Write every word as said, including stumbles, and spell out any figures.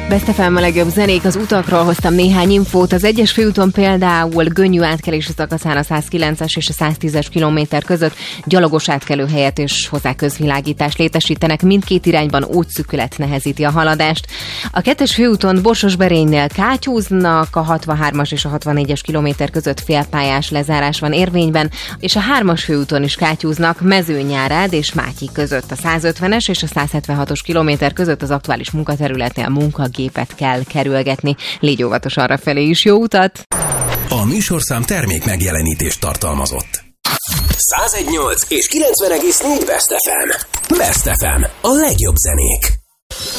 Best ef em a legjobb zenék, az utakról hoztam néhány infót. Az egyes főúton például Gönyű átkelési szakaszán a százkilences és a száztízes kilométer között gyalogos átkelőhelyet és hozzá közvilágítást létesítenek. Mindkét irányban útszűkület nehezíti a haladást. A kettes főúton Borsos-Berénynél kátyúznak, a hatvanhármas és a hatvannégyes kilométer között félpályás lezárás van érvényben, és a hármas főúton is kátyúznak Mezőnyárád és Mátyi között. A százötvenes és a százhetvenhatos kilométer között az aktuális munkaterületnél munkagépet kell kerülgetni. Légy óvatos arrafelé is, jó utat! A műsorszám termék megjelenítést tartalmazott. száz egy egész nyolc és kilencven egész négy Best ef em. Best ef em. A legjobb zenék.